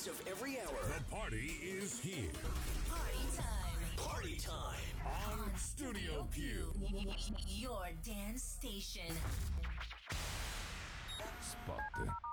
of every hour. The party is here. Party time. Party time. On Studio Q. Your dance station. Spot